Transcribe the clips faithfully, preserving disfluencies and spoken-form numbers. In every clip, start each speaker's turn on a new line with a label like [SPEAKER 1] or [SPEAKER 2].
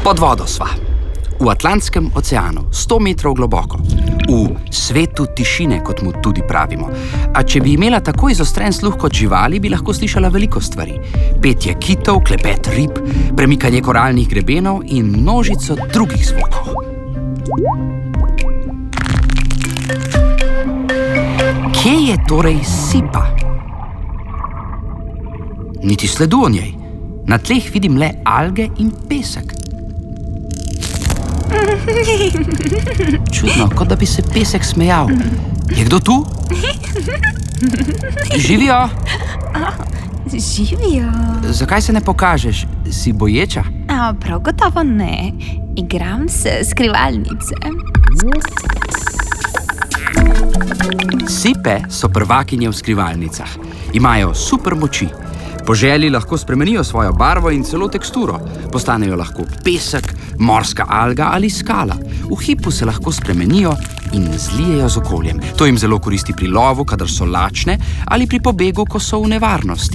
[SPEAKER 1] Pod vodo sva. V Atlantskem oceanu, sto metrov globoko. V svetu tišine, kot mu tudi pravimo. A če bi imela tako izostren sluh kot živali, bi lahko slišala veliko stvari. Petje kitov, klepet rib, premikanje koralnih grebenov in množico drugih zvokov. Kje je torej Sipa? Niti sledu o njej. Na tleh vidim le alge in pesek. Čudno, kot da bi se pesek smejal. Je kdo tu? Živijo?
[SPEAKER 2] Živijo.
[SPEAKER 1] Zakaj se ne pokažeš? Si boječa?
[SPEAKER 2] A, prav gotovo ne. Igram se skrivalnice.
[SPEAKER 1] Sipe so prvakinje v skrivalnicah. Imajo super moči. Po želji lahko spremenijo svojo barvo in celo teksturo. Postanejo lahko pesek, morska alga ali skala. V hipu se lahko spremenijo in zlijejo z okoljem. To jim zelo koristi pri lovu, kadar so lačne, ali pri pobegu, ko so v nevarnosti.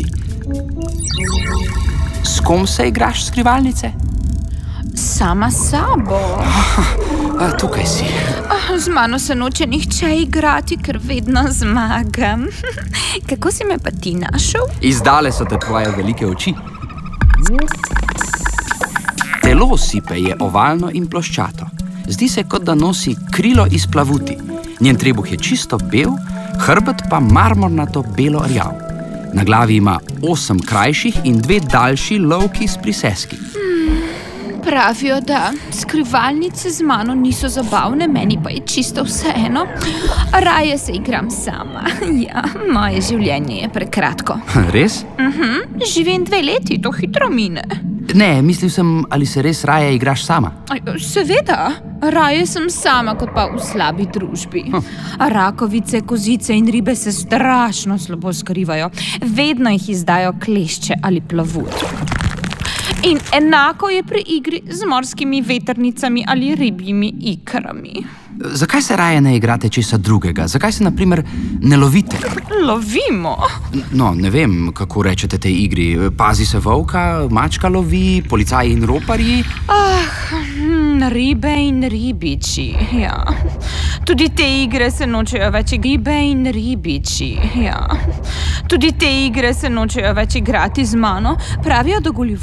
[SPEAKER 1] S kom se igraš skrivalnice?
[SPEAKER 2] Sama s sabo.
[SPEAKER 1] A, tukaj si.
[SPEAKER 2] Z mano se noče nihče igrati, ker vedno zmagam. Kako si me pa ti našel?
[SPEAKER 1] Izdale so te tvoje velike oči. Telo Sipe je ovalno in ploščato. Zdi se, kot da nosi krilo iz plavuti. Njen trebuh je čisto bel, hrbet pa marmornato belo rjav. Na glavi ima osem krajših in dve daljši lovki s priseski.
[SPEAKER 2] Pravijo, da skrivalnice z mano niso zabavne, meni pa je čisto vseeno. Raje se igram sama. Ja, moje življenje je prekratko.
[SPEAKER 1] Res?
[SPEAKER 2] Mhm, živim dve leti, to hitro mine.
[SPEAKER 1] Ne, mislil sem, ali se res raje igraš sama.
[SPEAKER 2] Seveda, raje sem sama, kot pa v slabi družbi. Rakovice, kozice in ribe se strašno slabo skrivajo. Vedno jih izdajo klešče ali plavut. In enako je pri igri z morskimi vetrnicami ali ribjimi ikrami.
[SPEAKER 1] Zakaj se raje ne igrate česa drugega? Zakaj se, na primer, ne lovite?
[SPEAKER 2] Lovimo?
[SPEAKER 1] No, ne vem, kako rečete tej igri. Pazi se volka, mačka lovi, policaji in roparji.
[SPEAKER 2] Ah, ribe in ribiči, ja. Tudi te igre se nočejo več ribe in ribiči, ja. Tudi te igre se nočejo več igrati z mano. Pravijo, da